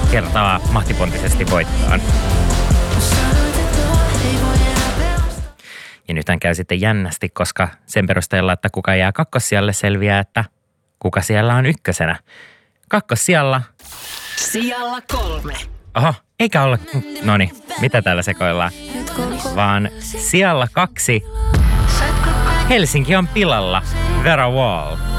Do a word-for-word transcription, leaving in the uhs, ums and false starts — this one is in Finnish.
kertaa mahtipontisesti voittoon. Ja nythän käy sitten jännästi, koska sen perusteella, että kuka jää kakkossijalle, selviää, että kuka siellä on ykkösenä. Kakkossijalla. Sijalla kolme. Oho, eikä olla. Noniin, mitä täällä sekoillaan? Vaan sijalla kaksi. Helsinki on pilalla. Vera Wall.